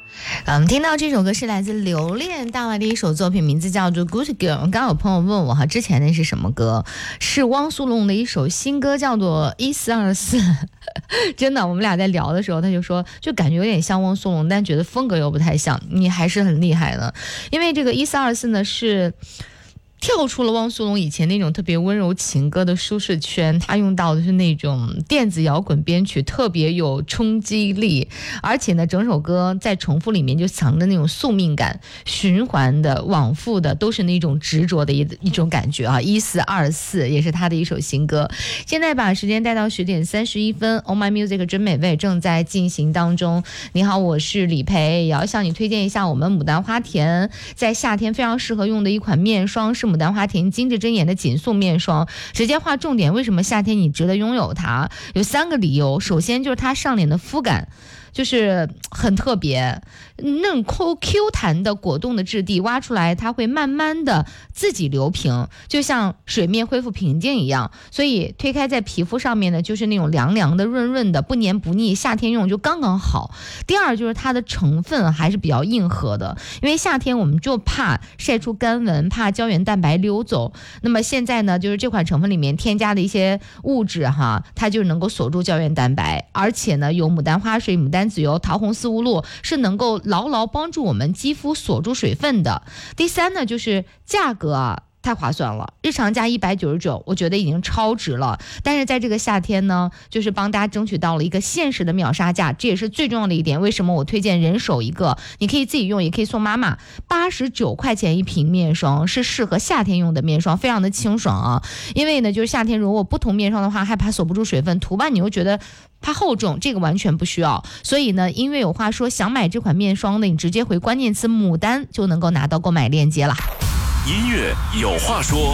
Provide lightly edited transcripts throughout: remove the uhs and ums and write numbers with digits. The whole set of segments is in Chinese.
听到这首歌是来自留恋大外的一首作品，名字叫做 Good Girl。刚刚有朋友问我之前那是什么歌？是汪苏泷的一首新歌，叫做1424。真的，我们俩在聊的时候，他就说，就感觉有点像汪苏泷，但觉得风格又不太像。你还是很厉害的，因为这个1424呢是跳出了汪苏泷以前那种特别温柔情歌的舒适圈，他用到的是那种电子摇滚编曲，特别有冲击力，而且呢整首歌在重复里面就藏着那种宿命感，循环的往复的都是那种执着的一种感觉啊。1424也是他的一首新歌。现在把时间带到10点31分 ，Oh My Music 真美味正在进行当中。你好，我是李培，也要向你推荐一下我们牡丹花田在夏天非常适合用的一款面霜，是牡丹花田精致针眼的紧塑面霜。直接划重点，为什么夏天你值得拥有它？有3个理由。首先就是它上脸的肤感就是很特别，那种 Q 弹的果冻的质地挖出来，它会慢慢的自己流平，就像水面恢复平静一样，所以推开在皮肤上面呢，就是那种凉凉的润润的，不黏不腻，夏天用就刚刚好。第二就是它的成分还是比较硬核的，因为夏天我们就怕晒出干纹，怕胶原蛋白溜走，那么现在呢，就是这款成分里面添加的一些物质它就能够锁住胶原蛋白，而且呢有牡丹花水、牡丹籽油、桃红丝无露，是能够牢牢帮助我们肌肤锁住水分的。第三呢，就是价格太划算了，日常价199，我觉得已经超值了。但是在这个夏天呢，就是帮大家争取到了一个限时的秒杀价，这也是最重要的一点。为什么我推荐人手一个？你可以自己用，也可以送妈妈。89块钱一瓶面霜，是适合夏天用的面霜，非常的清爽啊。因为呢，就是夏天如果不涂面霜的话，害怕锁不住水分，涂吧你又觉得它厚重，这个完全不需要。所以呢，音乐有话说，想买这款面霜的，你直接回关键词牡丹就能够拿到购买链接了。 音乐有话说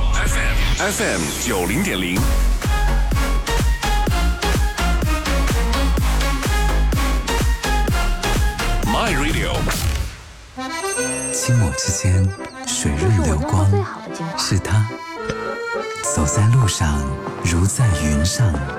FM 90.0 My Radio。 清末之间，水润流光，是他走在路上如在云上。